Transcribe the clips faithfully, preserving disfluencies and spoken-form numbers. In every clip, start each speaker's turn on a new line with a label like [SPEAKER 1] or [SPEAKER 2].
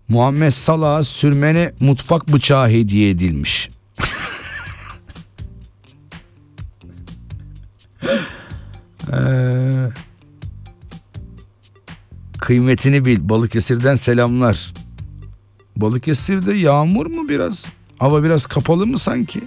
[SPEAKER 1] Muhammed Salah'a sürmene mutfak bıçağı hediye edilmiş. ee, kıymetini bil. Balıkesir'den selamlar. Balıkesir'de yağmur mu biraz? Hava biraz kapalı mı sanki?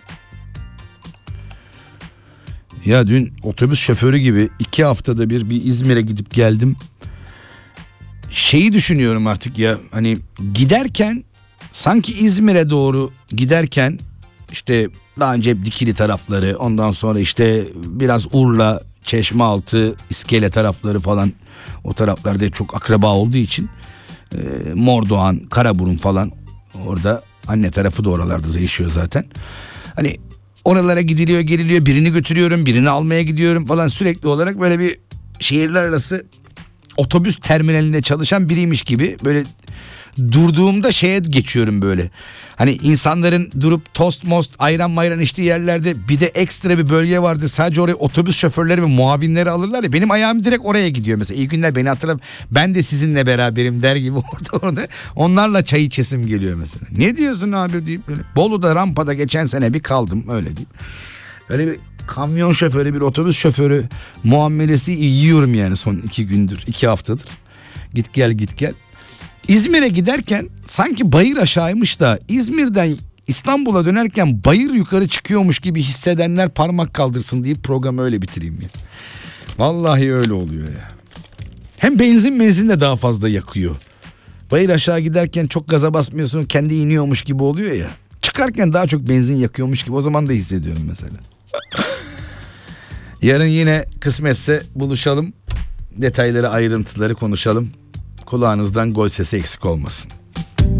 [SPEAKER 1] Ya dün otobüs şoförü gibi iki haftada bir bir İzmir'e gidip geldim. Şeyi düşünüyorum artık ya, hani giderken sanki İzmir'e doğru giderken işte daha önce hep Dikili tarafları, ondan sonra işte biraz Urla, Çeşmealtı, İskele tarafları falan, o taraflarda çok akraba olduğu için e, Mordoğan, Karaburun falan, orada anne tarafı da oralarda yaşıyor zaten. Hani oralara gidiliyor geliliyor, birini götürüyorum birini almaya gidiyorum falan, sürekli olarak böyle bir şehirler arası otobüs terminalinde çalışan biriymiş gibi böyle durduğumda şeye geçiyorum böyle. Hani insanların durup tost most ayran mayran içtiği yerlerde bir de ekstra bir bölge vardı. Sadece oraya otobüs şoförleri ve muavinleri alırlar ya. Benim ayağım direkt oraya gidiyor mesela. İyi günler, beni hatırla, ben de sizinle beraberim der gibi orada orada. Onlarla çay içesim geliyor mesela. Ne diyorsun abi deyip böyle. Bolu'da rampada geçen sene bir kaldım öyle deyip. Öyle bir kamyon şoförü, bir otobüs şoförü muamelesi yiyorum yani son iki gündür, iki haftadır. Git gel git gel. İzmir'e giderken sanki bayır aşağıymış da İzmir'den İstanbul'a dönerken bayır yukarı çıkıyormuş gibi hissedenler parmak kaldırsın deyip programı öyle bitireyim ya. Vallahi öyle oluyor ya. Hem benzin benzin de daha fazla yakıyor. Bayır aşağı giderken çok gaza basmıyorsun, kendi iniyormuş gibi oluyor ya. Çıkarken daha çok benzin yakıyormuş gibi, o zaman da hissediyorum mesela. Yarın yine kısmetse buluşalım. Detayları, ayrıntıları konuşalım. Kulağınızdan gol sesi eksik olmasın.